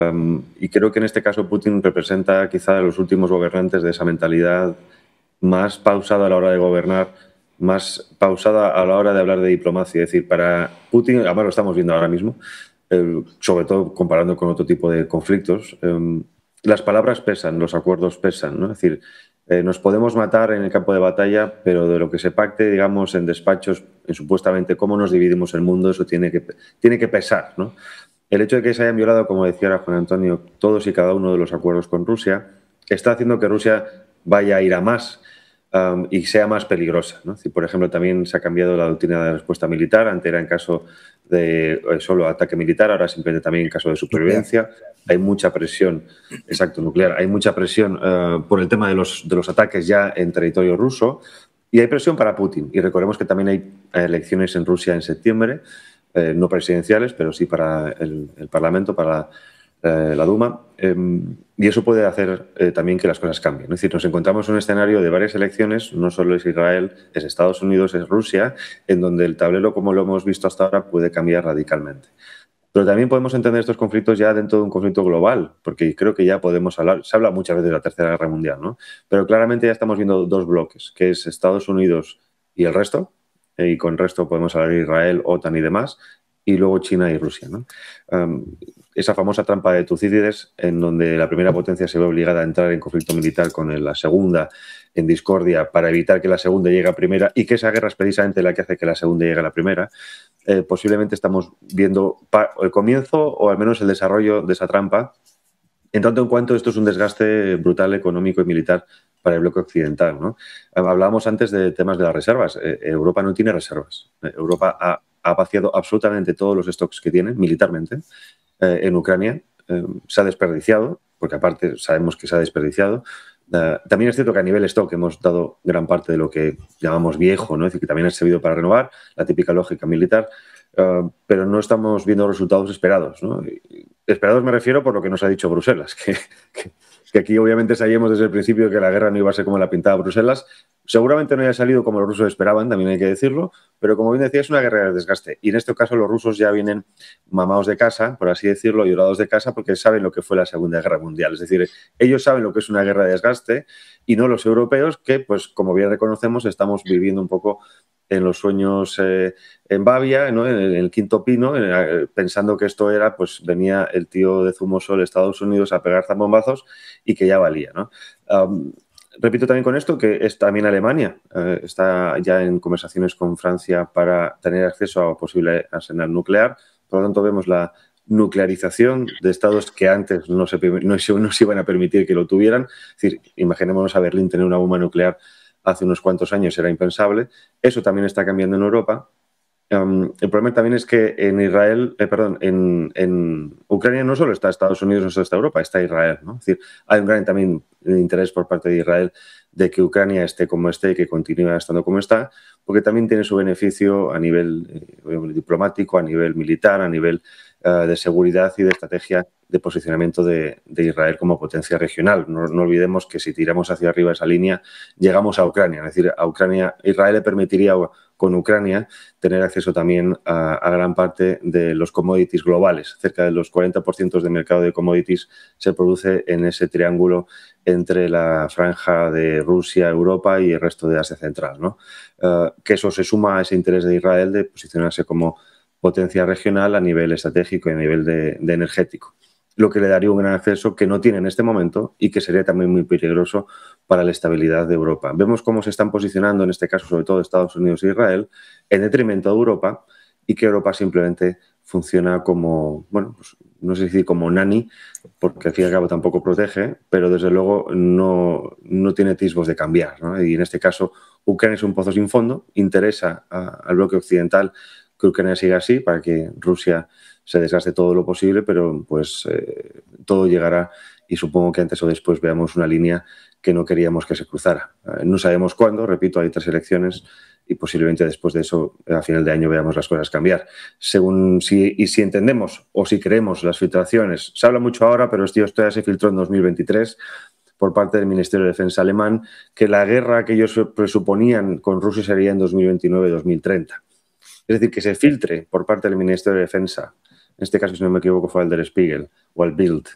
Y creo que en este caso Putin representa quizá a los últimos gobernantes de esa mentalidad más pausada a la hora de gobernar, más pausada a la hora de hablar de diplomacia. Es decir, para Putin, además lo estamos viendo ahora mismo, sobre todo comparando con otro tipo de conflictos, las palabras pesan, los acuerdos pesan, ¿no? Es decir, nos podemos matar en el campo de batalla, pero de lo que se pacte, digamos, en despachos, en supuestamente cómo nos dividimos el mundo, eso tiene que pesar, ¿no? El hecho de que se hayan violado, como decía ahora Juan Antonio, todos y cada uno de los acuerdos con Rusia, está haciendo que Rusia vaya a ir a más y sea más peligrosa, ¿no? Si, por ejemplo, también se ha cambiado la doctrina de respuesta militar. Antes era en caso de solo ataque militar, ahora simplemente también en caso de supervivencia. Hay mucha presión, exacto, nuclear, hay mucha presión por el tema de los ataques ya en territorio ruso y hay presión para Putin. Y recordemos que también hay elecciones en Rusia en septiembre, no presidenciales, pero sí para el Parlamento, para la Duma, y eso puede hacer también que las cosas cambien. Es decir, nos encontramos en un escenario de varias elecciones, no solo es Israel, es Estados Unidos, es Rusia, en donde el tablero, como lo hemos visto hasta ahora, puede cambiar radicalmente. Pero también podemos entender estos conflictos ya dentro de un conflicto global, porque creo que ya podemos hablar, se habla muchas veces de la Tercera Guerra Mundial, ¿no? Pero claramente ya estamos viendo dos bloques, que es Estados Unidos y el resto, y con resto podemos hablar de Israel, OTAN y demás, y luego China y Rusia, ¿no? Esa famosa trampa de Tucídides, en donde la primera potencia se ve obligada a entrar en conflicto militar con la segunda en discordia para evitar que la segunda llegue a primera y que esa guerra es precisamente la que hace que la segunda llegue a la primera. Posiblemente estamos viendo el comienzo o al menos el desarrollo de esa trampa, en tanto en cuanto esto es un desgaste brutal económico y militar para el bloque occidental, ¿no? Hablábamos antes de temas de las reservas. Europa no tiene reservas. Europa ha vaciado absolutamente todos los stocks que tiene militarmente en Ucrania. Se ha desperdiciado, porque aparte sabemos que se ha desperdiciado. También es cierto que a nivel stock hemos dado gran parte de lo que llamamos viejo, ¿no? Es decir, que también ha servido para renovar, la típica lógica militar, pero no estamos viendo los resultados esperados, ¿no? Esperados me refiero por lo que nos ha dicho Bruselas, que aquí obviamente sabíamos desde el principio que la guerra no iba a ser como la pintaba Bruselas. Seguramente no haya salido como los rusos esperaban, también hay que decirlo, pero como bien decía, es una guerra de desgaste. Y en este caso los rusos ya vienen mamados de casa, por así decirlo, llorados de casa, porque saben lo que fue la Segunda Guerra Mundial. Es decir, ellos saben lo que es una guerra de desgaste y no los europeos que, pues como bien reconocemos, estamos viviendo un poco en los sueños en Bavia, ¿no? En el quinto pino, pensando que esto era, pues venía el tío de Zumosol de Estados Unidos a pegar zambombazos y que ya valía, ¿no? Repito también con esto que es también Alemania está ya en conversaciones con Francia para tener acceso a posible arsenal nuclear. Por lo tanto, vemos la nuclearización de estados que antes no se iban a permitir que lo tuvieran. Es decir, imaginémonos a Berlín tener una bomba nuclear hace unos cuantos años, era impensable. Eso también está cambiando en Europa. El problema también es que en Ucrania no solo está Estados Unidos, no solo está Europa, está Israel, ¿no? Es decir, hay un gran también interés por parte de Israel de que Ucrania esté como esté y que continúe estando como está, porque también tiene su beneficio a nivel diplomático, a nivel militar, a nivel de seguridad y de estrategia de posicionamiento de Israel como potencia regional. No olvidemos que si tiramos hacia arriba esa línea, llegamos a Ucrania. Es decir, a Ucrania, Israel le permitiría con Ucrania tener acceso también a gran parte de los commodities globales. Cerca de los 40% del mercado de commodities se produce en ese triángulo entre la franja de Rusia, Europa y el resto de Asia Central, ¿no? Que eso se suma a ese interés de Israel de posicionarse como potencia regional a nivel estratégico y a nivel de energético, lo que le daría un gran acceso que no tiene en este momento y que sería también muy peligroso para la estabilidad de Europa. Vemos cómo se están posicionando, en este caso sobre todo Estados Unidos e Israel, en detrimento de Europa y que Europa simplemente funciona como, bueno, pues, no sé si como nani, porque al fin y al cabo tampoco protege, pero desde luego no tiene atisbos de cambiar, ¿no? Y en este caso Ucrania es un pozo sin fondo, interesa al bloque occidental que Ucrania siga así para que Rusia se desgaste todo lo posible, pero pues todo llegará y supongo que antes o después veamos una línea que no queríamos que se cruzara. No sabemos cuándo, repito, hay 3 elecciones y posiblemente después de eso, a final de año, veamos las cosas cambiar. Si entendemos o si creemos las filtraciones, se habla mucho ahora, pero esto ya se filtró en 2023 por parte del Ministerio de Defensa alemán, que la guerra que ellos presuponían con Rusia sería en 2029-2030. Es decir, que se filtre por parte del Ministerio de Defensa, en este caso, si no me equivoco, fue el Der Spiegel o el Bild,